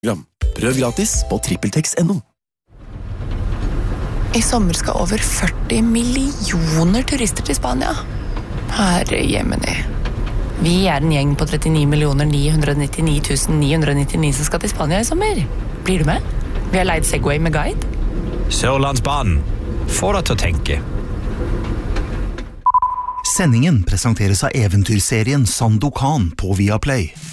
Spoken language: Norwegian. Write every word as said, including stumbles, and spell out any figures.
Prøv gratis på trippeltex punktum no. I sommer skal over førti millioner turister til Spania. Herre jemini. Vi er en gjeng på trettini millioner ni hundre nittini tusen ni hundre nittini som skal til Spania i sommer. Blir du med? Vi har leid Segway med guide. Sørlandsbanen. Få deg til å tenke. Sendingen presenteres av eventyrserien Sandokan på Viaplay.